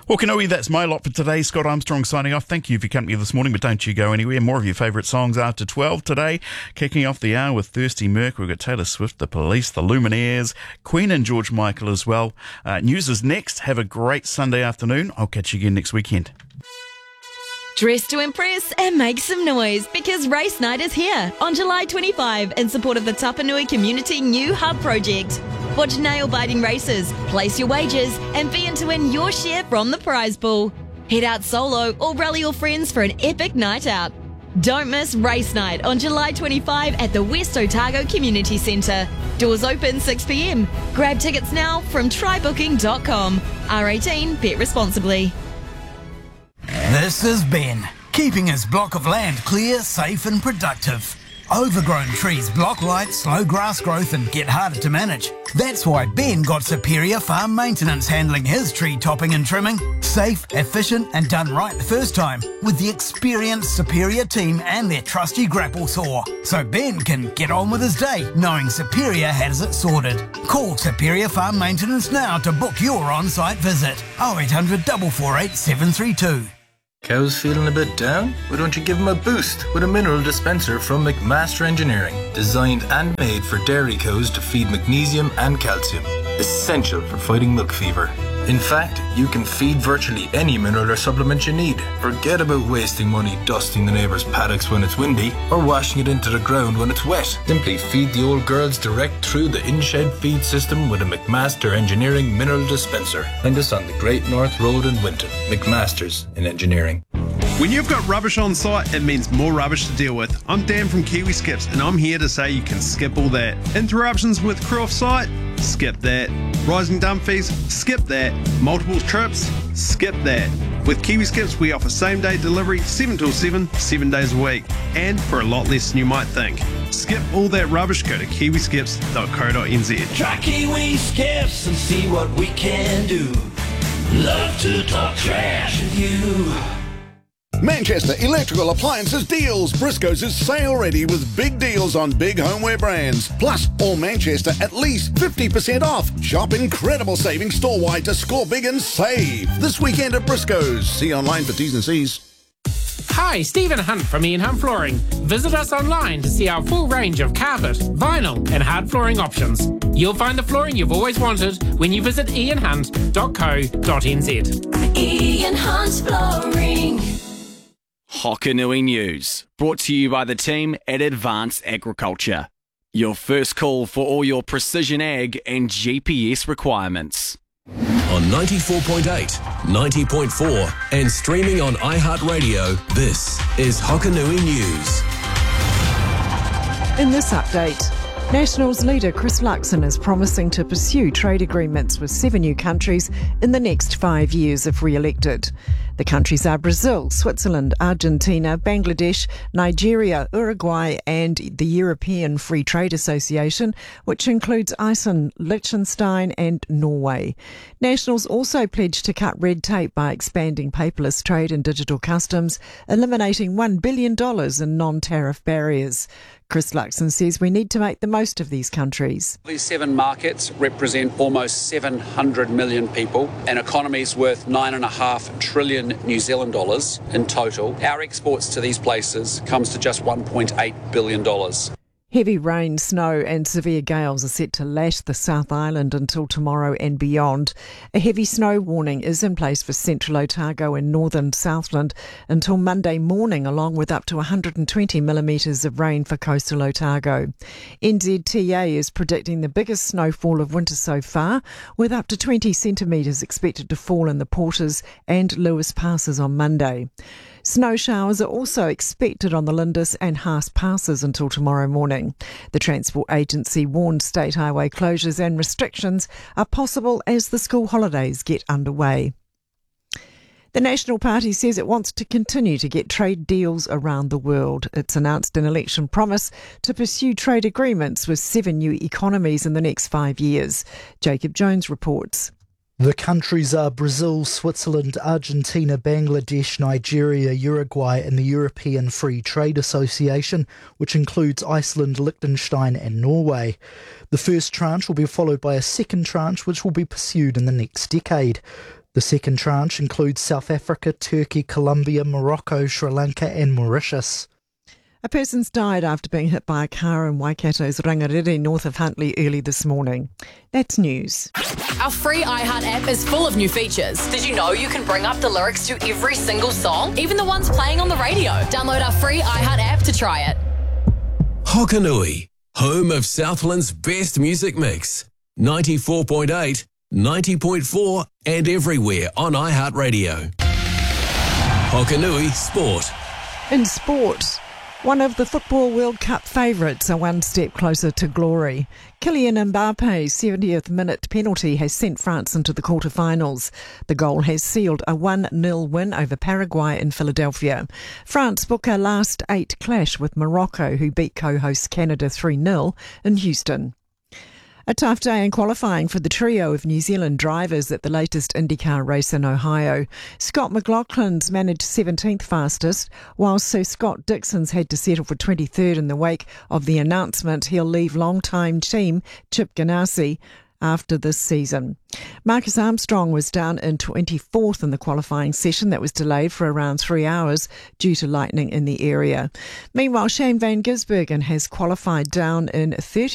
Well, Kanoe, that's my lot for today. Scott Armstrong signing off. Thank you for your company this morning, but don't you go anywhere. More of your favourite songs after 12 today. Kicking off the hour with Thirsty Merc, we've got Taylor Swift, The Police, The Lumineers, Queen and George Michael as well. News is next. Have a great Sunday afternoon. I'll catch you again next weekend. Dress to impress and make some noise because Race Night is here on July 25 in support of the Tapanui Community New Hub project. Watch nail-biting races, place your wagers and be in to win your share from the prize pool. Head out solo or rally your friends for an epic night out. Don't miss Race Night on July 25 at the West Otago Community Centre. Doors open 6 p.m. Grab tickets now from trybooking.com. R18, bet responsibly. This is Ben, keeping his block of land clear, safe and productive. Overgrown trees block light, slow grass growth and get harder to manage. That's why Ben got Superior Farm Maintenance handling his tree topping and trimming. Safe, efficient and done right the first time with the experienced Superior team and their trusty grapple saw. So Ben can get on with his day knowing Superior has it sorted. Call Superior Farm Maintenance now to book your on-site visit. 0800 448 732. Cows feeling a bit down? Why don't you give them a boost with a mineral dispenser from McMaster Engineering, designed and made for dairy cows to feed magnesium and calcium, essential for fighting milk fever. In fact, you can feed virtually any mineral or supplement you need. Forget about wasting money dusting the neighbours' paddocks when it's windy or washing it into the ground when it's wet. Simply feed the old girls direct through the in-shed feed system with a McMaster Engineering mineral dispenser. Find us on the Great North Road in Winton. McMaster's in Engineering. When you've got rubbish on site, it means more rubbish to deal with. I'm Dan from Kiwi Skips, and I'm here to say you can skip all that. Interruptions with crew off site? Skip that. Rising dump fees? Skip that. Multiple trips? Skip that. With Kiwi Skips, we offer same-day delivery 7 till 7, 7 days a week, and for a lot less than you might think. Skip all that rubbish, go to kiwiskips.co.nz. Try Kiwi Skips and see what we can do. Love to talk trash with you. Manchester Electrical Appliances Deals. Briscoe's is sale ready with big deals on big homeware brands. Plus, all Manchester at least 50% off. Shop incredible savings store-wide to score big and save. This weekend at Briscoe's. See online for T's and C's. Hi, Stephen Hunt from Ian Hunt Flooring. Visit us online to see our full range of carpet, vinyl and hard flooring options. You'll find the flooring you've always wanted when you visit ianhunt.co.nz. Ian Hunt Flooring. Hokanui News, brought to you by the team at Advanced Agriculture. Your first call for all your precision ag and GPS requirements. On 94.8, 90.4 and streaming on iHeartRadio, this is Hokanui News. In this update, Nationals leader Chris Luxon is promising to pursue trade agreements with 7 new countries in the next 5 years if re-elected. The countries are Brazil, Switzerland, Argentina, Bangladesh, Nigeria, Uruguay and the European Free Trade Association, which includes Iceland, Liechtenstein and Norway. Nationals also pledged to cut red tape by expanding paperless trade and digital customs, eliminating $1 billion in non-tariff barriers. Chris Luxon says we need to make the most of these countries. These 7 markets represent almost 700 million people and economies worth $9.5 trillion New Zealand dollars in total. Our exports to these places comes to just $1.8 billion. Heavy rain, snow and severe gales are set to lash the South Island until tomorrow and beyond. A heavy snow warning is in place for central Otago and northern Southland until Monday morning, along with up to 120 millimetres of rain for coastal Otago. NZTA is predicting the biggest snowfall of winter so far, with up to 20 centimetres expected to fall in the Porters and Lewis Passes on Monday. Snow showers are also expected on the Lindis and Haas passes until tomorrow morning. The Transport Agency warned state highway closures and restrictions are possible as the school holidays get underway. The National Party says it wants to continue to get trade deals around the world. It's announced an election promise to pursue trade agreements with 7 new economies in the next 5 years. Jacob Jones reports. The countries are Brazil, Switzerland, Argentina, Bangladesh, Nigeria, Uruguay and the European Free Trade Association, which includes Iceland, Liechtenstein and Norway. The first tranche will be followed by a second tranche which will be pursued in the next decade. The second tranche includes South Africa, Turkey, Colombia, Morocco, Sri Lanka and Mauritius. A person's died after being hit by a car in Waikato's Rangariri, north of Huntly, early this morning. That's news. Our free iHeart app is full of new features. Did you know you can bring up the lyrics to every single song, even the ones playing on the radio? Download our free iHeart app to try it. Hokanui, home of Southland's best music mix. 94.8, 90.4 and everywhere on iHeartRadio. Hokanui Sport. In sport, one of the Football World Cup favourites are one step closer to glory. Kylian Mbappe's 70th minute penalty has sent France into the quarter-finals. The goal has sealed a 1-0 win over Paraguay in Philadelphia. France book a last 8 clash with Morocco, who beat co-host Canada 3-0 in Houston. A tough day in qualifying for the trio of New Zealand drivers at the latest IndyCar race in Ohio. Scott McLaughlin's managed 17th fastest, while Sir Scott Dixon's had to settle for 23rd in the wake of the announcement he'll leave long-time team Chip Ganassi after this season. Marcus Armstrong was down in 24th in the qualifying session that was delayed for around 3 hours due to lightning in the area. Meanwhile, Shane van Gisbergen has qualified down in 30th.